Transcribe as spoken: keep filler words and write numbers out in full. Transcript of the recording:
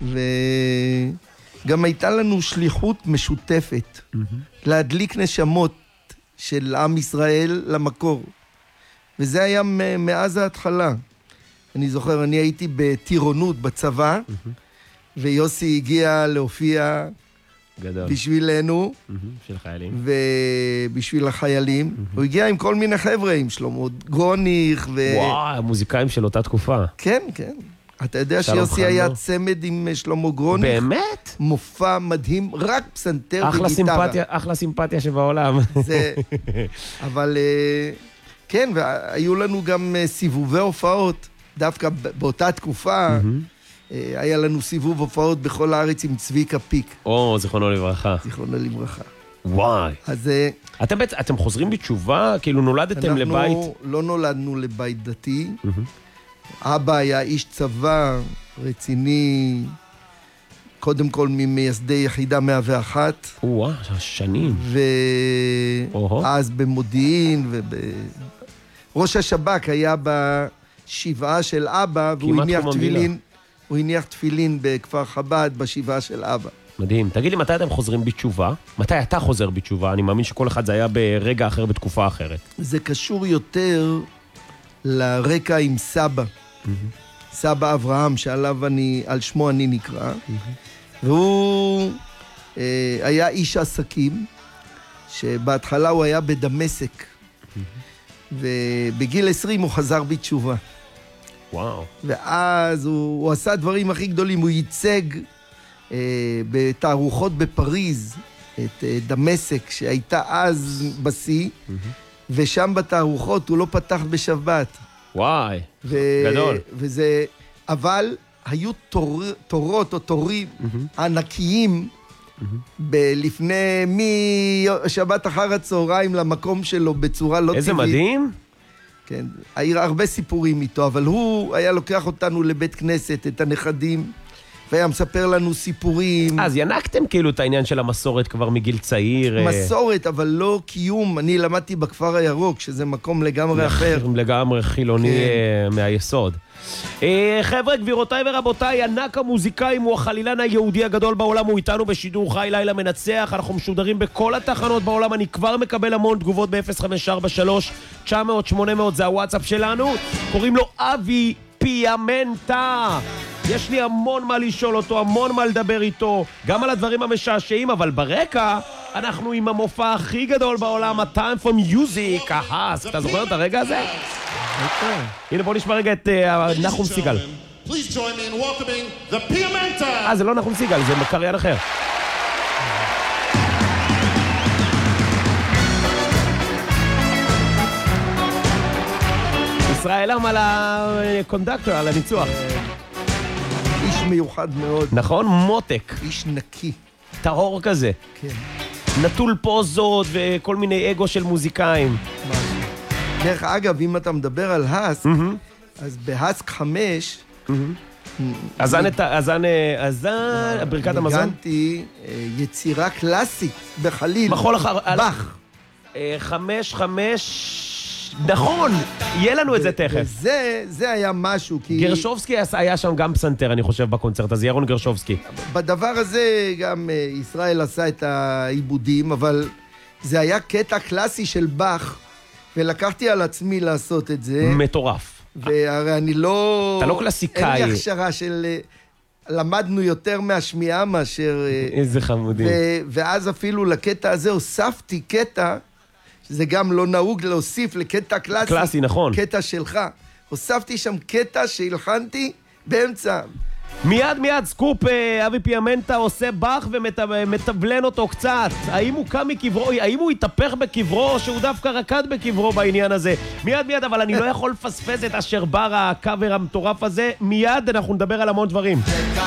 וגם הייתה לנו שליחות משותפת, להדליק נשמות של עם ישראל למקור. וזה היה מאז ההתחלה. אני זוכר, אני הייתי בטירונות בצבא, ויוסי הגיע להופיע גדול. בשבילנו, של חיילים. ובשביל החיילים. הוא הגיע עם כל מיני חבר'ה, עם שלמה גרוניך. ו... וואו, המוזיקאים של אותה תקופה. כן, כן. אתה יודע שיוסי היה צמד עם שלמה גרוניך? באמת? מופע מדהים, רק פסנתר אחלה וגיטרה. סימפתיה, אחלה סימפתיה שבעולם. זה... אבל כן, והיו לנו גם סיבובי הופעות, דווקא באותה תקופה, היה לנו סיבוב הופעות בכל הארץ עם צביקה פיק. או, זיכרונו לברכה. זיכרונו לברכה. וואי. אז... אתם בעצם, אתם חוזרים בתשובה? כאילו נולדתם לבית? אנחנו לא נולדנו לבית דתי. אבא היה איש צבא רציני, קודם כל ממייסדי יחידה מאה ואחת. וואו, שנים. ואז במודיעין, וראש השב"כ היה בשבעה של אבא, והוא הניח תפילין, הוא הניח תפילין בכפר חב"ד בשבעה של אבא. מדהים. תגיד לי, מתי אתם חוזרים בתשובה? מתי אתה חוזר בתשובה? אני מאמין שכל אחד זה היה ברגע אחר, בתקופה אחרת. זה קשור יותר לרקע עם סבא. Mm-hmm. סבא אברהם, שעליו אני, על שמו אני נקרא. Mm-hmm. והוא אה, היה איש עסקים, שבהתחלה הוא היה בדמשק. Mm-hmm. ובגיל עשרים הוא חזר בתשובה. וואו. ואז הוא, הוא עשה דברים הכי גדולים. הוא ייצג אה, בתערוכות בפריז את אה, דמשק, שהייתה אז בסי, mm-hmm. ושם בתערוכות הוא לא פתח בשבת. וואי, ו... גדול. וזה... אבל היו תור... תורות או תורים mm-hmm. ענקיים mm-hmm. ב... לפני משבת אחר הצהריים למקום שלו בצורה לא טבעית. איזה מדהים. כן, היה הרבה סיפורים איתו, אבל הוא היה לוקח אותנו לבית כנסת, את הנכדים, והיה מספר לנו סיפורים. אז ינקתם כאילו את העניין של המסורת כבר מגיל צעיר. מסורת, אבל לא קיום. אני למדתי בכפר הירוק, שזה מקום לגמרי אחר. לגמרי חילוני מהיסוד. חבר'ה, גבירותיי ורבותיי, ענק המוזיקאים הוא החלילן היהודי הגדול בעולם, הוא איתנו בשידור חי לילה מנצח, אנחנו משודרים בכל התחנות בעולם, אני כבר מקבל המון תגובות ב-אפס חמש ארבע שלוש תשע מאות שמונה מאות, זה הוואטסאפ שלנו, קוראים לו אבי פיאמנטה. יש לי המון מה לשאול אותו, המון מה לדבר איתו, גם על הדברים המשעשעים, אבל ברקע אנחנו עם המופע הכי גדול בעולם, ה-Time for Music, ההס. אתה זוכר את הרגע הזה? הנה בוא נשמע רגע את נחום סיגל. אה, זה לא נחום סיגל, זה קריין אחר. ישראל עם על הקונדקטור, על הניצוח. איש מיוחד מאוד. נכון? מותק. איש נקי. טהור כזה. כן. נטול פוזות וכל מיני אגו של מוזיקאים. דרך אגב, אם אתה מדבר על הסק, אז בהסק חמש... אזן את ה... אזן... אזן... ברכת המזון? ניגנתי יצירה קלאסית בחליל. מחול אחר... בח. חמש, חמש... נכון, יהיה לנו את זה תכף. וזה, זה היה משהו, כי... גרשובסקי היה שם גם פסנתר, אני חושב, בקונצרט הזה, ירון גרשובסקי. בדבר הזה גם ישראל עשה את העיבודים, אבל זה היה קטע קלאסי של בח, ולקחתי על עצמי לעשות את זה. מטורף. והרי אני לא... אתה לא קלאסיקאי. אין לי הכשרה של... למדנו יותר מהשמיעה מאשר... איזה חמודים. ואז אפילו לקטע הזה הוספתי קטע, שזה גם לא נהוג להוסיף לקטע קלאסי. קלאסי, נכון. קטע שלך. הוספתי שם קטע שהלחנתי באמצע. מיד מיד סקופ, אבי פיאמנטה עושה בח ומטבלן אותו קצת. האם הוא קם מקברו, האם הוא התהפך בקברו או שהוא דווקא רקד בקברו בעניין הזה? מיד מיד, אבל אני לא יכול לפספס את אשר בר הקאבר המטורף הזה. מיד אנחנו נדבר על המון דברים.